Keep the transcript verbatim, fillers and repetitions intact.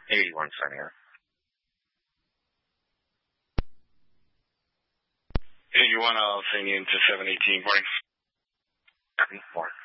eighty-one signing out. eighty-one, I'll send you into seven eighteen, morning. Copy, four.